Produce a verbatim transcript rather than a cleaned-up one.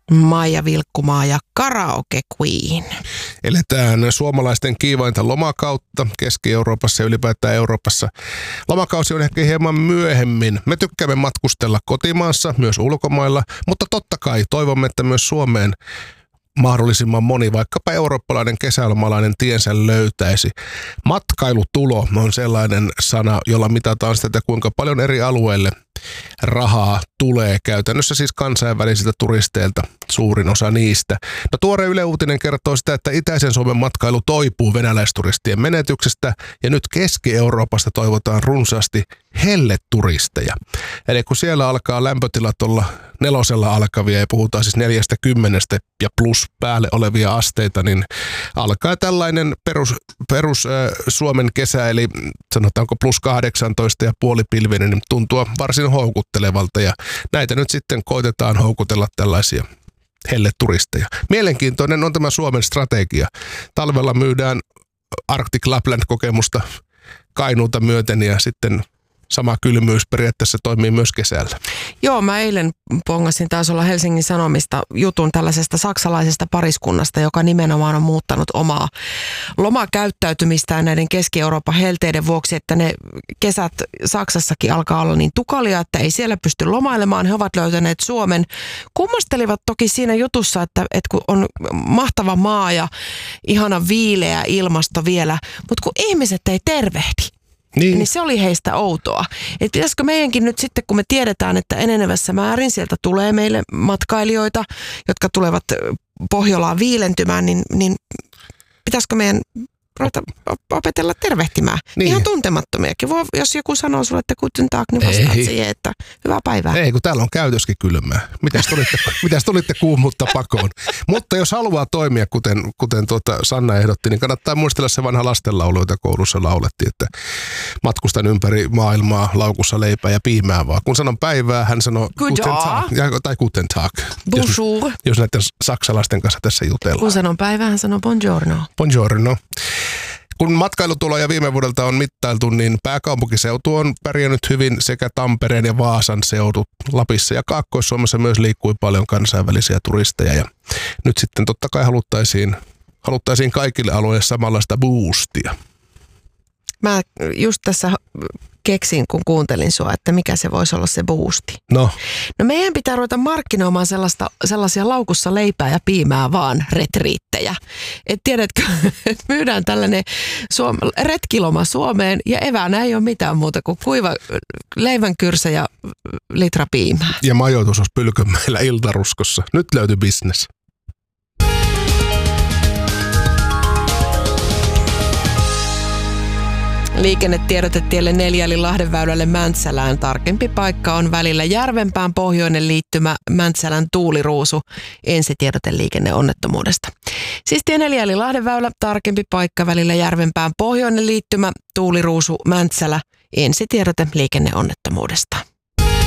Maija Vilkkumaa ja Karaoke Queen. Eletään suomalaisten kiivainta lomakautta Keski-Euroopassa ja ylipäätään Euroopassa. Lomakausi on ehkä hieman myöhemmin. Me tykkäämme matkustella kotimaassa, myös ulkomailla, mutta totta kai toivomme, että myös Suomeen mahdollisimman moni, vaikkapa eurooppalainen kesälomalainen tiensä löytäisi. Matkailutulo on sellainen sana, jolla mitataan sitä, että kuinka paljon eri alueille rahaa tulee käytännössä siis kansainvälisiltä turisteilta, suurin osa niistä. No tuore Yle Uutinen kertoo sitä, että itäisen Suomen matkailu toipuu venäläisturistien menetyksestä ja nyt Keski-Euroopasta toivotaan runsaasti helleturisteja. Eli kun siellä alkaa lämpötilat olla nelosella alkavia ja puhutaan siis neljästä kymmenestä ja plus päälle olevia asteita, niin alkaa tällainen perus, perus äh, Suomen kesä, eli sanotaanko plus kahdeksantoista ja puolipilvinen, niin tuntuu varsin houkuttelevalta ja näitä nyt sitten koitetaan houkutella tällaisia helleturisteja. Mielenkiintoinen on tämä Suomen strategia. Talvella myydään Arctic Lapland-kokemusta Kainuuta myöten ja sitten sama kylmyys periaatteessa toimii myös kesällä. Joo, mä eilen pongasin, taisi olla Helsingin Sanomista jutun tällaisesta saksalaisesta pariskunnasta, joka nimenomaan on muuttanut omaa lomakäyttäytymistään näiden Keski-Euroopan helteiden vuoksi, että ne kesät Saksassakin alkaa olla niin tukalia, että ei siellä pysty lomailemaan. He ovat löytäneet Suomen. Kummastelivat toki siinä jutussa, että, että kun on mahtava maa ja ihana viileä ilmasto vielä, mutta kun ihmiset ei tervehdi. Niin. niin se oli heistä outoa. Että pitäisikö meidänkin nyt sitten, kun me tiedetään, että enenevässä määrin sieltä tulee meille matkailijoita, jotka tulevat Pohjolaan viilentymään, niin, niin pitäisikö meidän ruveta opetella tervehtimään? Niin. Ihan tuntemattomiakin. Voi, jos joku sanoo sulle, että guten tag, niin vastaat siihen, että hyvää päivää. Ei, kun täällä on käytöskin kylmää. Mitäs tulitte, mitäs tulitte kuumuutta pakoon? Mutta jos haluaa toimia, kuten, kuten tuota Sanna ehdotti, niin kannattaa muistella se vanha lastenlaulu, jota koulussa laulettiin, että matkustan ympäri maailmaa laukussa leipää ja piimää vaan. Kun sanon päivää, hän sanoo guten tag, tai guten tag. Bonjour. Jos, jos näiden saksalaisten kanssa tässä jutellaan. Kun sanon päivää, hän sanoo buongiorno. Buongiorno. Kun matkailutuloja viime vuodelta on mittailtu, niin pääkaupunkiseutu on pärjännyt hyvin sekä Tampereen ja Vaasan seudut. Lapissa ja Kaakkois-Suomessa myös liikkui paljon kansainvälisiä turisteja. Ja nyt sitten totta kai haluttaisiin, haluttaisiin kaikille alueille samanlaista boostia. Mä just tässä keksin, kun kuuntelin sua, että mikä se voisi olla se boosti. No. No meidän pitää ruveta markkinoimaan sellaista, sellaisia laukussa leipää ja piimää vaan retriittejä. Et tiedätkö, että myydään tällainen suom- retkiloma Suomeen ja eväänä ei ole mitään muuta kuin kuiva leivänkyrsä ja litra piimää. Ja majoitus olisi Pylkönmäellä Iltaruskossa. Nyt löytyi business. Liikennetiedotetielle neljä eli Lahdenväylälle Mäntsälään. Tarkempi paikka on välillä Järvenpään pohjoinen liittymä Mäntsälän Tuuliruusu. Ensitiedote liikenneonnettomuudesta. Siis tie neljä eli Lahdenväylä. Tarkempi paikka välillä Järvenpään pohjoinen liittymä Tuuliruusu Mäntsälä. Ensitiedote liikenneonnettomuudesta.